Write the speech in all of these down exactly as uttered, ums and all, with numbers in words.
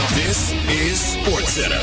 This is SportsCenter.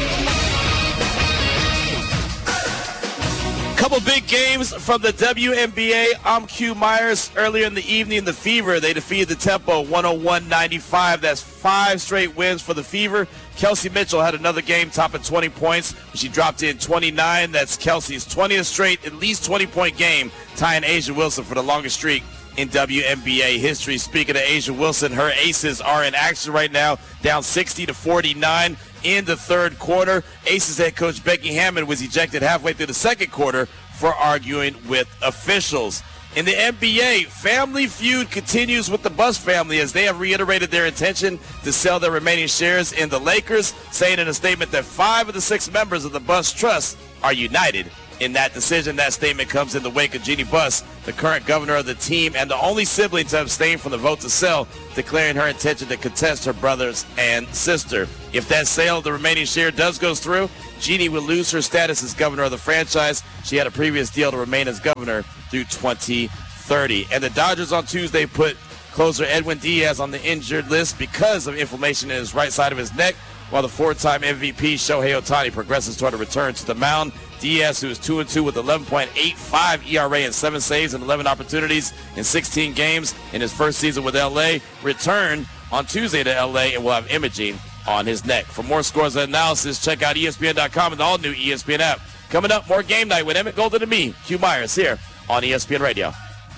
Couple big games from the W N B A. I'm Q Myers. Earlier in the evening, the Fever, they defeated the Tempo one oh one ninety-five. That's five straight wins for the Fever. Kelsey Mitchell had another game topping twenty points. She dropped in twenty-nine. That's Kelsey's twentieth straight, at least twenty-point game, tying A'ja Wilson for the longest streak in W N B A history. Speaking of A'ja Wilson, her aces are in action right now, down sixty to forty-nine in the third quarter. Aces head coach Becky Hammond was ejected halfway through the second quarter for arguing with officials. In the N B A, family feud continues with the Buss family as they have reiterated their intention to sell their remaining shares in the Lakers, saying in a statement that five of the six members of the Buss Trust are united in that decision. That statement comes in the wake of Jeannie Buss, the current governor of the team and the only sibling to abstain from the vote to sell, declaring her intention to contest her brothers and sister. If that sale of the remaining share does go through, Jeannie will lose her status as governor of the franchise. She had a previous deal to remain as governor through twenty thirty. And the Dodgers on Tuesday put closer Edwin Diaz on the injured list because of inflammation in his right side of his neck, while the four-time M V P Shohei Ohtani progresses toward a return to the mound. Diaz, who is two and two with eleven point eight five E R A and seven saves and eleven opportunities in sixteen games in his first season with L A, returned on Tuesday to L A and will have imaging on his neck. For more scores and analysis, check out E S P N dot com and the all-new E S P N app. Coming up, more Game Night with Emmett Golden and me, Q Myers, here on E S P N Radio.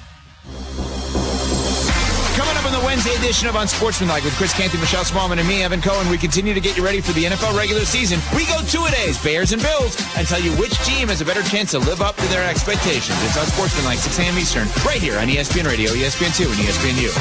Coming up on the Wednesday edition of Unsportsmanlike with Chris Canty, Michelle Smallman, and me, Evan Cohen, we continue to get you ready for the N F L regular season. We go two-a-days, Bears and Bills, and tell you which team has a better chance to live up to their expectations. It's Unsportsmanlike, six a.m. Eastern, right here on E S P N Radio, E S P N two, and E S P N U.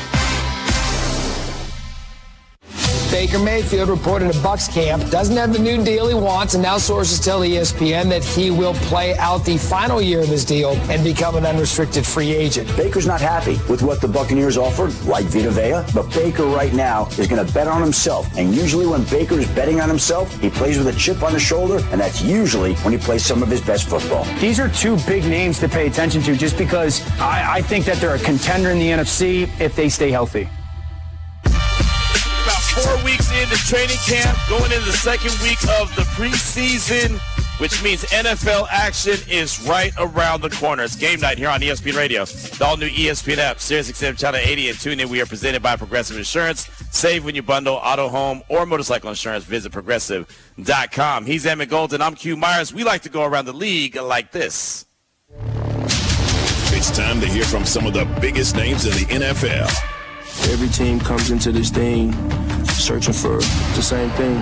Baker Mayfield reported at Bucs camp doesn't have the new deal he wants, and now sources tell E S P N that he will play out the final year of his deal and become an unrestricted free agent. Baker's not happy with what the Buccaneers offered, like Vita Vea, but Baker right now is going to bet on himself. And usually when Baker is betting on himself, he plays with a chip on his shoulder, and that's usually when he plays some of his best football. These are two big names to pay attention to just because I, I think that they're a contender in the N F C if they stay healthy. Four weeks into training camp, going into the second week of the preseason, which means N F L action is right around the corner. It's Game Night here on E S P N Radio, the all-new E S P N app, Sirius X M Channel eighty, and tune in. We are presented by Progressive Insurance. Save when you bundle auto, home, or motorcycle insurance. Visit progressive dot com. He's Emmett Golden. I'm Q Myers. We like to go around the league like this. It's time to hear from some of the biggest names in the N F L. Every team comes into this thing searching for the same thing.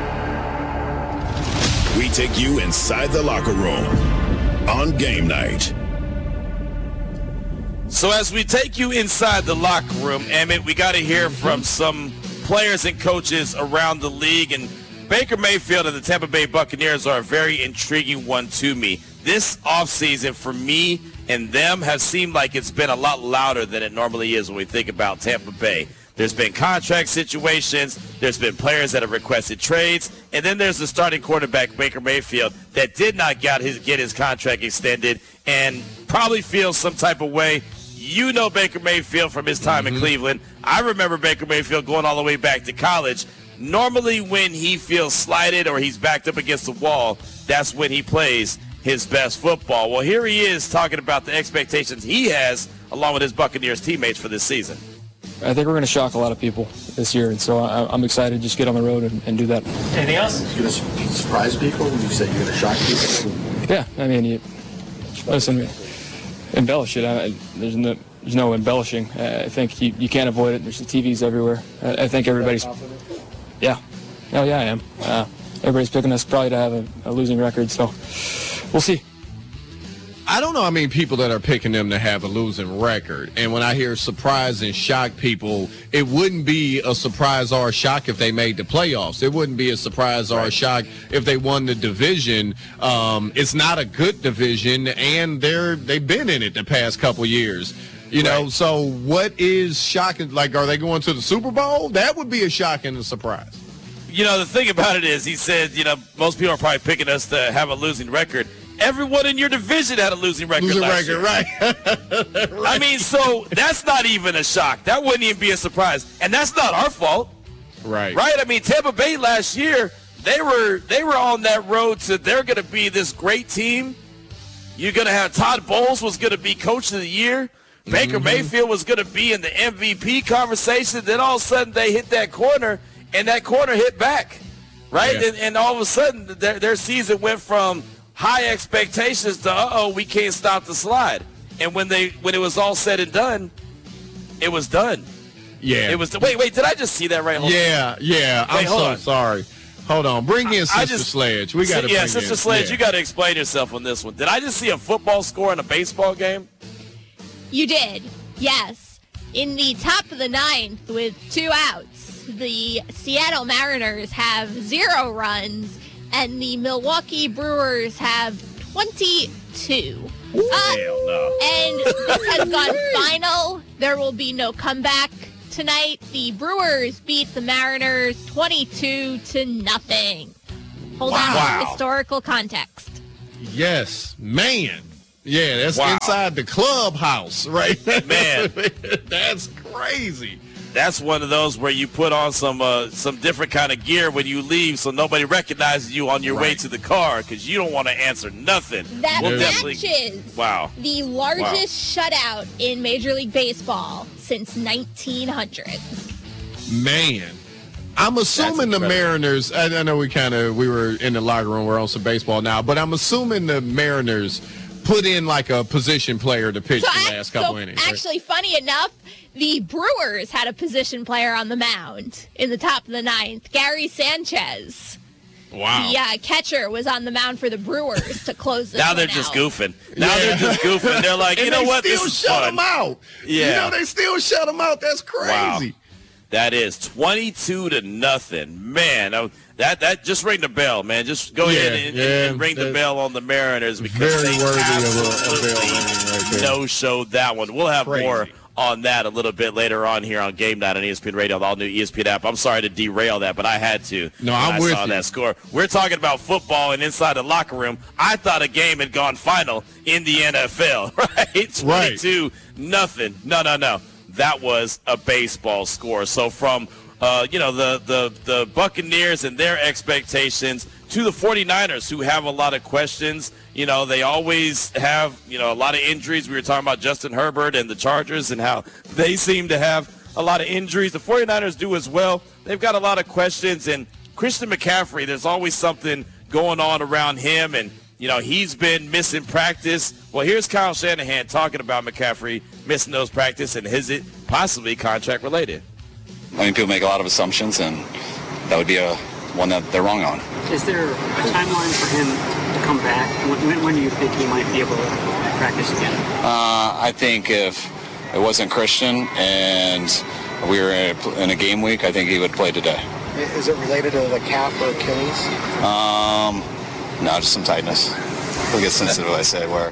We take you inside the locker room on Game Night. So as we take you inside the locker room, Emmett, we got to hear from some players and coaches around the league. And Baker Mayfield and the Tampa Bay Buccaneers are a very intriguing one to me. This offseason for me and them has seemed like it's been a lot louder than it normally is when we think about Tampa Bay. There's been contract situations, there's been players that have requested trades, and then there's the starting quarterback, Baker Mayfield, that did not get his, get his contract extended and probably feels some type of way. You know Baker Mayfield from his time mm-hmm. in Cleveland. I remember Baker Mayfield going all the way back to college. Normally when he feels slighted or he's backed up against the wall, that's when he plays his best football. Well, here he is talking about the expectations he has along with his Buccaneers teammates for this season. I think we're going to shock a lot of people this year, and so I, I'm excited to just get on the road and, and do that. Anything else? You're going to surprise people when you say you're going to shock people? Yeah, I mean, you, listen, embellish it. I, there's, no, there's no embellishing. I think you, you can't avoid it. There's the T Vs everywhere. I, I think everybody's – yeah. Oh, yeah, I am. Uh, everybody's picking us probably to have a, a losing record, so we'll see. I don't know. I mean, people that are picking them to have a losing record. And when I hear surprise and shock people, it wouldn't be a surprise or a shock if they made the playoffs. It wouldn't be a surprise or a shock if they won the division. Um, it's not a good division, and they're, they've been in it the past couple years. You know, right. So what is shocking? Like, are they going to the Super Bowl? That would be a shock and a surprise. You know, the thing about it is he said, you know, most people are probably picking us to have a losing record. Everyone in your division had a losing record losing last record, year. Right. right. I mean, so that's not even a shock. That wouldn't even be a surprise. And that's not our fault. Right. Right? I mean, Tampa Bay last year, they were they were on that road to they're going to be this great team. You're going to have Todd Bowles was going to be coach of the year. Baker mm-hmm. Mayfield was going to be in the M V P conversation. Then all of a sudden they hit that corner, and that corner hit back. Right? Yeah. And, and all of a sudden their, their season went from high expectations to, uh-oh, we can't stop the slide. And when they when it was all said and done, it was done. Yeah. It was. Wait, wait. Did I just see that right? Hold yeah, on. yeah. Wait, I'm so on. sorry. Hold on. Bring in Sister just, Sledge. We got to yeah, bring Sister in. Sledge. Yeah. You got to explain yourself on this one. Did I just see a football score in a baseball game? You did. Yes. In the top of the ninth with two outs, the Seattle Mariners have zero runs, and the Milwaukee Brewers have twenty-two. Ooh, uh, hell no. And this has gone final. There will be no comeback tonight. The Brewers beat the Mariners twenty-two to nothing. Hold wow. on wow. to historical context. Yes, man. Yeah, that's wow. inside the clubhouse, right? Man. That's crazy. That's one of those where you put on some uh, some different kind of gear when you leave so nobody recognizes you on your right. way to the car because you don't want to answer nothing. That we'll matches wow. the largest wow. shutout in Major League Baseball since nineteen hundred. Man. I'm assuming the Mariners, I, I know we kind of, we were in the locker room, we're on some baseball now, but I'm assuming the Mariners put in like a position player to pitch so the I, last couple so innings. Actually, right? Funny enough, the Brewers had a position player on the mound in the top of the ninth, Gary Sanchez. Wow. The uh, catcher was on the mound for the Brewers to close this Now they're one just out. goofing. Now yeah. they're just goofing. They're like, you know they what? Still This is shut fun. them out. Yeah. You know, they still shut them out. That's crazy. Wow. That is twenty-two to nothing. Man, that that just ring the bell, man. Just go yeah, ahead and, yeah, and ring the bell on the Mariners because very they worthy absolutely of a, a bell right there. no-showed that one. We'll have Crazy. more on that a little bit later on here on Game Night on E S P N Radio, the all-new E S P N app. I'm sorry to derail that, but I had to. No, I'm I with saw you. that score. We're talking about football and inside the locker room. I thought a game had gone final in the N F L, right? twenty-two nothing. No, no, no. That was a baseball score. So from Uh, you know, the, the, the Buccaneers and their expectations to the forty-niners who have a lot of questions. You know, they always have, you know, a lot of injuries. We were talking about Justin Herbert and the Chargers and how they seem to have a lot of injuries. The forty-niners do as well. They've got a lot of questions. And Christian McCaffrey, there's always something going on around him. And, you know, he's been missing practice. Well, here's Kyle Shanahan talking about McCaffrey missing those practice and is it possibly contract related. I mean, people make a lot of assumptions, and that would be a one that they're wrong on. Is there a timeline for him to come back? When, when do you think he might be able to practice again? Uh, I think if it wasn't Christian and we were in a, in a game week, I think he would play today. Is it related to the calf or Achilles? Um, no, just some tightness. He'll get sensitive if I say where.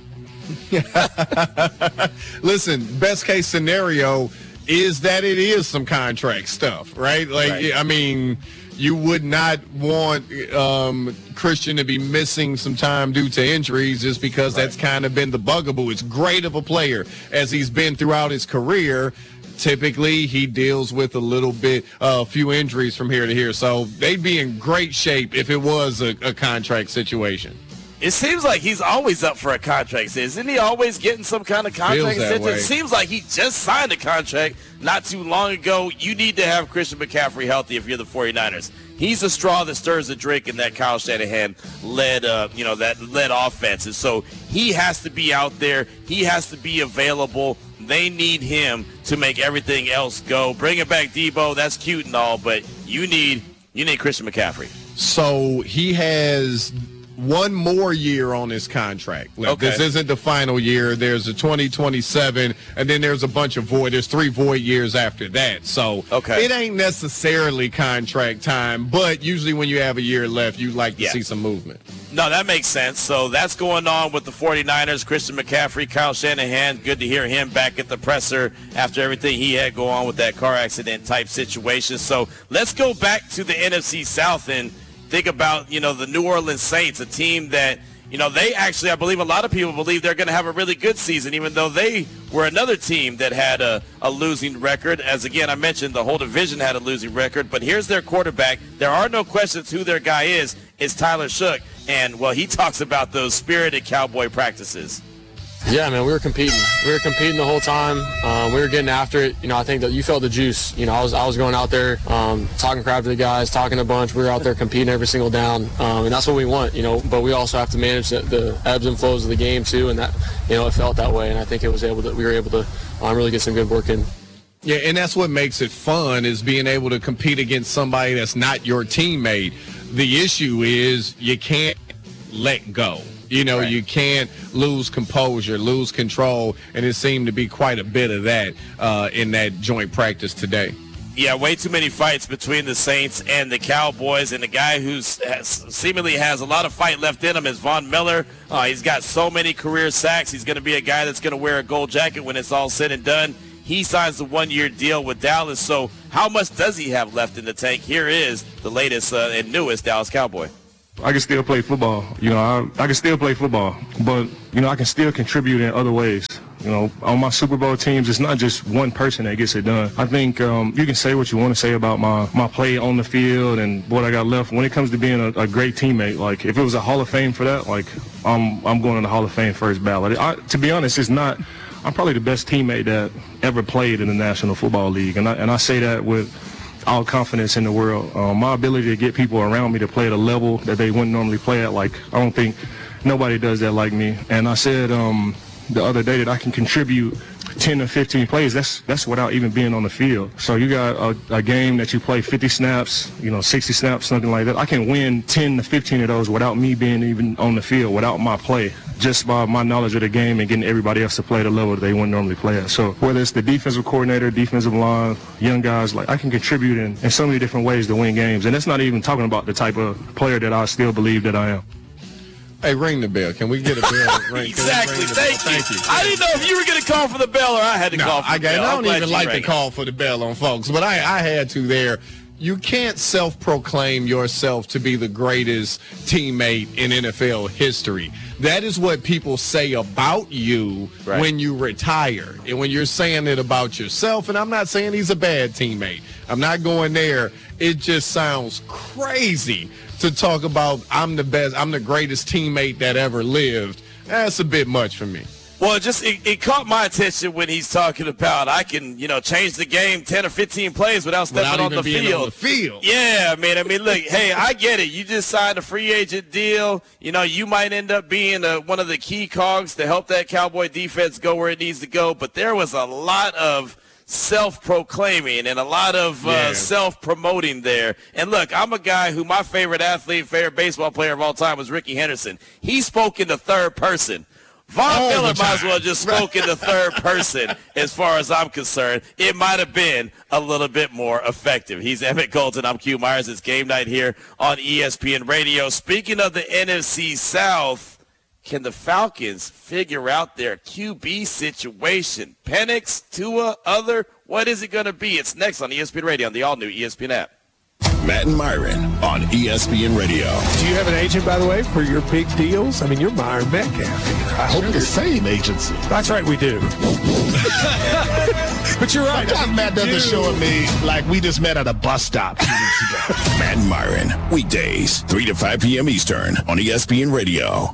Listen, best case scenario is that it is some contract stuff, right? Like, right. I mean, you would not want um, Christian to be missing some time due to injuries just because right. that's kind of been the bugaboo. It's great of a player as he's been throughout his career. Typically, he deals with a little bit, a uh, few injuries from here to here. So they'd be in great shape if it was a, a contract situation. It seems like he's always up for a contract. Isn't he always getting some kind of contract extension? It seems like he just signed a contract not too long ago. You need to have Christian McCaffrey healthy if you're the forty-niners. He's the straw that stirs the drink in that Kyle Shanahan led, uh, you know, that led offenses. So he has to be out there. He has to be available. They need him to make everything else go. Bring it back, Debo. That's cute and all, but you need you need Christian McCaffrey. So he has one more year on his contract. Like, okay. This isn't the final year. There's a twenty twenty-seven, and then there's a bunch of void. There's three void years after that. So okay. it ain't necessarily contract time, but usually when you have a year left, you like to yeah. see some movement. No, that makes sense. So that's going on with the forty-niners. Christian McCaffrey, Kyle Shanahan. Good to hear him back at the presser after everything he had go on with that car accident type situation. So let's go back to the N F C South and think about, you know, the New Orleans Saints, a team that, you know, they actually, I believe a lot of people believe they're going to have a really good season, even though they were another team that had a, a losing record. As, again, I mentioned, the whole division had a losing record. But here's their quarterback. There are no questions who their guy is. It's Tyler Shough. And, well, he talks about those spirited Cowboy practices. Yeah, man, we were competing. We were competing the whole time. Um, we were getting after it. You know, I think that you felt the juice. You know, I was I was going out there, um, talking crap to the guys, talking a bunch. We were out there competing every single down, um, and that's what we want. You know, but we also have to manage the, the ebbs and flows of the game too, and that, you know, it felt that way. And I think it was able to. We were able to um, really get some good work in. Yeah, and that's what makes it fun, is being able to compete against somebody that's not your teammate. The issue is you can't let go. You know, right. You can't lose composure, lose control, and it seemed to be quite a bit of that uh, in that joint practice today. Yeah, way too many fights between the Saints and the Cowboys, and the guy who seemingly has a lot of fight left in him is Von Miller. Uh, he's got so many career sacks. He's going to be a guy that's going to wear a gold jacket when it's all said and done. He signs a one-year deal with Dallas, so how much does he have left in the tank? Here is the latest uh, and newest Dallas Cowboy. I can still play football. You know, I, I can still play football, but, you know, I can still contribute in other ways. You know, on my Super Bowl teams, it's not just one person that gets it done. I think um, you can say what you want to say about my, my play on the field and what I got left. When it comes to being a, a great teammate, like, if it was a Hall of Fame for that, like, I'm I'm going to the Hall of Fame first ballot. I, to be honest, it's not – I'm probably the best teammate that ever played in the National Football League, and I, and I say that with – all confidence in the world. Um, my ability to get people around me to play at a level that they wouldn't normally play at, like, I don't think nobody does that like me. And I said um, the other day that I can contribute ten to fifteen plays. That's that's without even being on the field. So you got a, a game that you play fifty snaps, you know, sixty snaps, something like that. I can win ten to fifteen of those without me being even on the field, without my play, just by my knowledge of the game and getting everybody else to play at a level that they wouldn't normally play at. So whether it's the defensive coordinator, defensive line, young guys, like, I can contribute in, in so many different ways to win games. And that's not even talking about the type of player that I still believe that I am. Hey, ring the bell. Can we get a bell? Ring, exactly. Ring Thank, Thank you. you. I didn't know if you were going to call for the bell or I had to no, call for I the got, bell. I I'm don't even like to it. call for the bell on folks, but I, I had to there. You can't self-proclaim yourself to be the greatest teammate in N F L history. That is what people say about you right. when you retire. And when you're saying it about yourself, and I'm not saying he's a bad teammate. I'm not going there. It just sounds crazy to talk about I'm the best, I'm the greatest teammate that ever lived. That's a bit much for me. Well, it just it, it caught my attention when he's talking about I can, you know, change the game ten or fifteen plays without stepping without on, the being field. on the field. Yeah, man. I mean, look, hey, I get it. You just signed a free agent deal. You know, you might end up being a, one of the key cogs to help that Cowboy defense go where it needs to go. But there was a lot of self-proclaiming and a lot of uh, yeah. self-promoting there. And look, I'm a guy who my favorite athlete, favorite baseball player of all time was Ricky Henderson. He spoke in the third person. Von Miller might as well just spoke in the third person as far as I'm concerned. It might have been a little bit more effective. He's Emmett Colton. I'm Q Myers. It's game night here on E S P N Radio. Speaking of the N F C South, can the Falcons figure out their Q B situation? Penix, Tua, other? What is it going to be? It's next on E S P N Radio on the all-new E S P N app. Matt and Myron on E S P N Radio. Do you have an agent, by the way, for your big deals? I mean, you're Myron Metcalf. I hope you're the same agency. That's right, we do. But you're right. Sometimes Matt doesn't show at me like we just met at a bus stop two weeks ago. Matt and Myron, weekdays, three to five p.m. Eastern on E S P N Radio.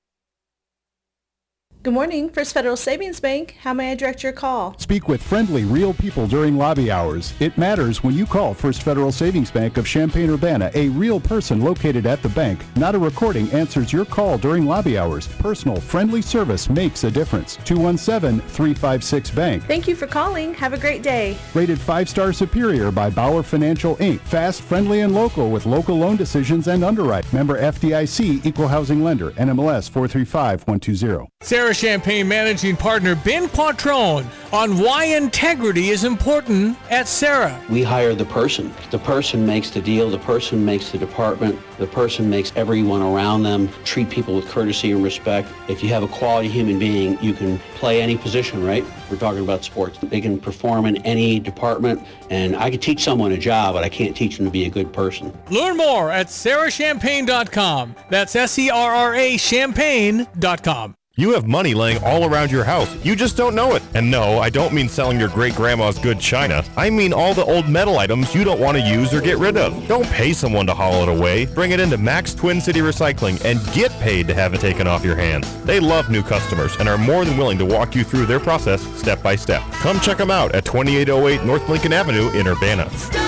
Good morning, First Federal Savings Bank. How may I direct your call? Speak with friendly, real people during lobby hours. It matters when you call First Federal Savings Bank of Champaign-Urbana. A real person located at the bank, not a recording, answers your call during lobby hours. Personal, friendly service makes a difference. two one seven, three five six, bank. Thank you for calling. Have a great day. Rated five-star superior by Bauer Financial, Incorporated. Fast, friendly, and local with local loan decisions and underwrite. Member F D I C, Equal Housing Lender, N M L S four three five one two zero. Sarah Sarah Champagne Managing Partner Ben Quattrone on why integrity is important at Sarah. We hire the person. The person makes the deal. The person makes the department. The person makes everyone around them treat people with courtesy and respect. If you have a quality human being, you can play any position, right? We're talking about sports. They can perform in any department, and I could teach someone a job, but I can't teach them to be a good person. Learn more at sarah champagne dot com. That's S E R R A champagne dot com. You have money laying all around your house. You just don't know it. And no, I don't mean selling your great-grandma's good china. I mean all the old metal items you don't want to use or get rid of. Don't pay someone to haul it away. Bring it into Max Twin City Recycling and get paid to have it taken off your hands. They love new customers and are more than willing to walk you through their process step by step. Come check them out at twenty-eight oh eight North Lincoln Avenue in Urbana.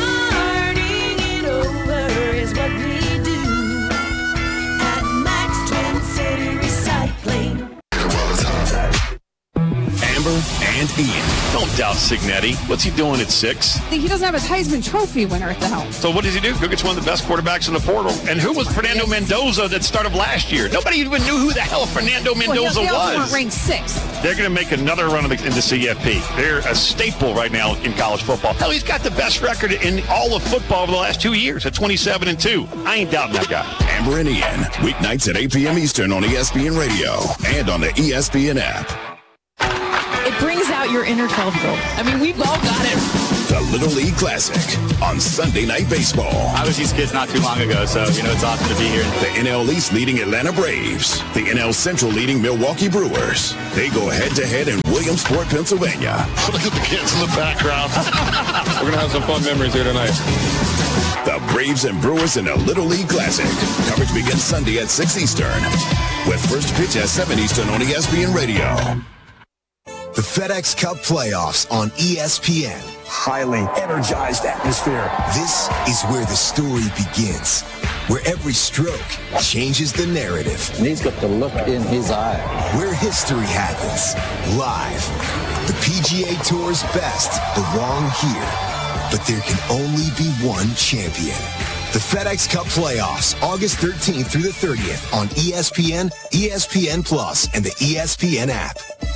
And Ian. Don't doubt Signetti. What's he doing at six? He doesn't have a Heisman Trophy winner at the helm. So what does he do? Go get one of the best quarterbacks in the portal. And who was Fernando Mendoza that started last year? Nobody even knew who the hell Fernando Mendoza well, he, was. They ranked sixth. They're going to make another run in the, in the C F P. They're a staple right now in college football. Hell, he's got the best record in all of football over the last two years at twenty-seven and two. I ain't doubting that guy. Amber and Ian, weeknights at eight p.m. Eastern on E S P N Radio and on the E S P N app. It brings out your inner twelve-year-old. I mean, we've all got it. The Little League Classic on Sunday Night Baseball. I was these kids not too long ago, so, you know, it's awesome to be here. The N L East leading Atlanta Braves. The N L Central leading Milwaukee Brewers. They go head-to-head in Williamsport, Pennsylvania. Look at the kids in the background. We're going to have some fun memories here tonight. The Braves and Brewers in a Little League Classic. Coverage begins Sunday at six Eastern. With first pitch at seven Eastern on E S P N Radio. The FedEx Cup playoffs on E S P N. Highly energized atmosphere. This is where the story begins, where every stroke changes the narrative. And he's got the look in his eye. Where history happens, live. The P G A Tour's best belong here, but there can only be one champion. The FedEx Cup playoffs, August thirteenth through the thirtieth on E S P N, E S P N Plus, and the E S P N app.